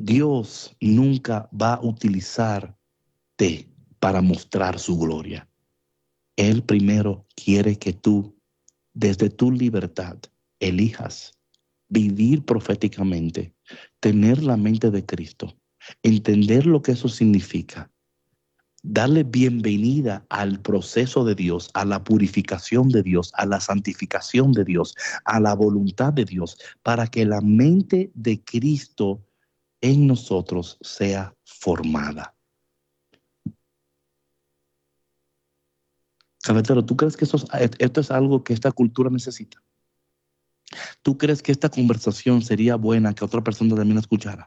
Dios nunca va a utilizarte para mostrar su gloria. Él primero quiere que tú, desde tu libertad, elijas vivir proféticamente, tener la mente de Cristo, entender lo que eso significa, darle bienvenida al proceso de Dios, a la purificación de Dios, a la santificación de Dios, a la voluntad de Dios, para que la mente de Cristo en nosotros sea formada. Cafetero, ¿tú crees que esto es algo que esta cultura necesita? ¿Tú crees que esta conversación sería buena que otra persona también la escuchara?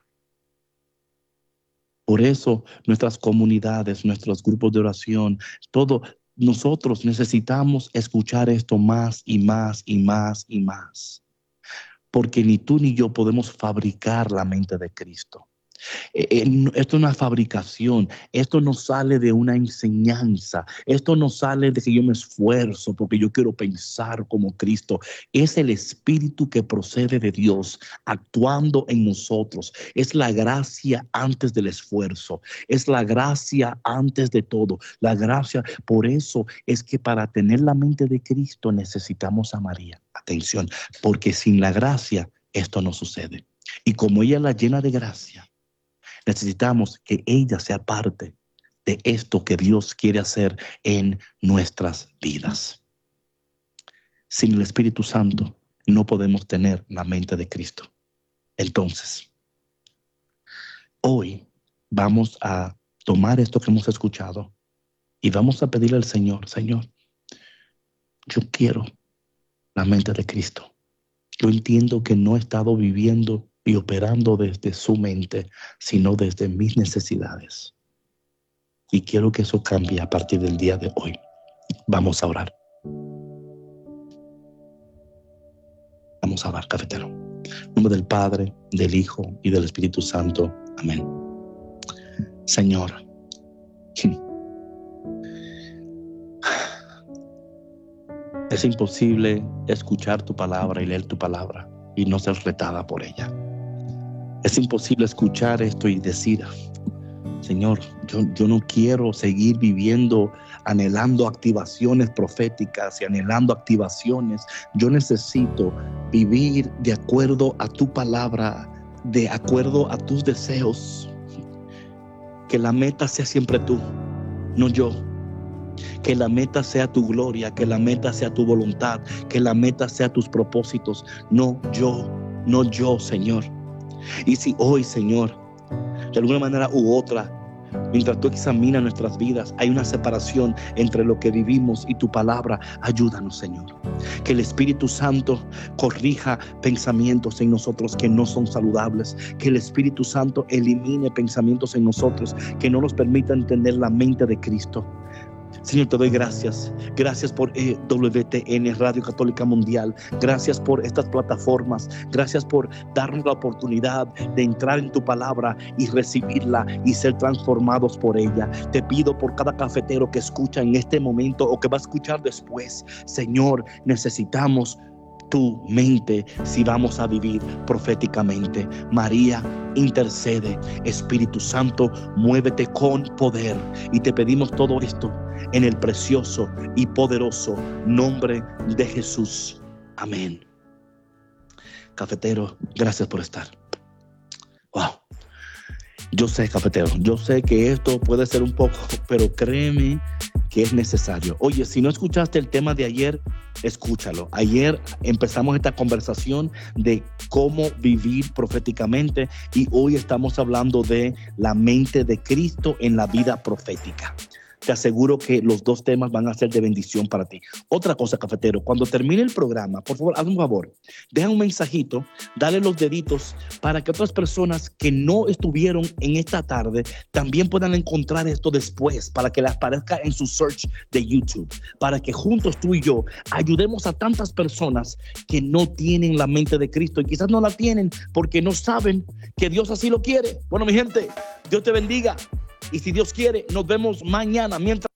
Por eso nuestras comunidades, nuestros grupos de oración, nosotros necesitamos escuchar esto más y más y más y más. Porque ni tú ni yo podemos fabricar la mente de Cristo. Esto es una fabricación, esto no sale de una enseñanza, esto no sale de que yo me esfuerzo porque yo quiero pensar como Cristo. Es el Espíritu que procede de Dios actuando en nosotros. Es la gracia antes del esfuerzo, es la gracia antes de todo, la gracia. Por eso es que para tener la mente de Cristo necesitamos a María. Atención, porque sin la gracia esto no sucede. Y como ella es la llena de gracia, necesitamos que ella sea parte de esto que Dios quiere hacer en nuestras vidas. Sin el Espíritu Santo no podemos tener la mente de Cristo. Entonces, hoy vamos a tomar esto que hemos escuchado y vamos a pedirle al Señor, Señor, yo quiero la mente de Cristo. Yo entiendo que no he estado viviendo y operando desde su mente, sino desde mis necesidades. Y quiero que eso cambie a partir del día de hoy. Vamos a orar. Vamos a orar, cafetero. En nombre del Padre, del Hijo y del Espíritu Santo. Amén. Señor, es imposible escuchar tu palabra y leer tu palabra y no ser retada por ella. Es imposible escuchar esto y decir, Señor, yo no quiero seguir viviendo anhelando activaciones proféticas y anhelando activaciones. Yo necesito vivir de acuerdo a tu palabra, de acuerdo a tus deseos. Que la meta sea siempre tú, no yo. Que la meta sea tu gloria, que la meta sea tu voluntad, que la meta sea tus propósitos, no yo, Señor. Y si hoy, Señor, de alguna manera u otra, mientras tú examinas nuestras vidas, hay una separación entre lo que vivimos y tu palabra, ayúdanos, Señor. Que el Espíritu Santo corrija pensamientos en nosotros que no son saludables. Que el Espíritu Santo elimine pensamientos en nosotros que no nos permitan entender la mente de Cristo. Señor, te doy gracias. Gracias por WTN, Radio Católica Mundial. Gracias por estas plataformas. Gracias por darnos la oportunidad de entrar en tu palabra y recibirla y ser transformados por ella. Te pido por cada cafetero que escucha en este momento o que va a escuchar después. Señor, necesitamos tu mente si vamos a vivir proféticamente. María, intercede. Espíritu Santo, muévete con poder. Y te pedimos todo esto en el precioso y poderoso nombre de Jesús. Amén. Cafetero, gracias por estar. Wow. Yo sé, cafetero, yo sé que esto puede ser un poco, pero créeme que es necesario. Oye, si no escuchaste el tema de ayer, escúchalo. Ayer empezamos esta conversación de cómo vivir proféticamente y hoy estamos hablando de la mente de Cristo en la vida profética. Te aseguro que los dos temas van a ser de bendición para ti. Otra cosa, cafetero, cuando termine el programa, por favor, haz un favor. Deja un mensajito, dale los deditos para que otras personas que no estuvieron en esta tarde también puedan encontrar esto después, para que les aparezca en su search de YouTube, para que juntos tú y yo ayudemos a tantas personas que no tienen la mente de Cristo y quizás no la tienen porque no saben que Dios así lo quiere. Bueno, mi gente, Dios te bendiga. Y si Dios quiere, nos vemos mañana. Mientras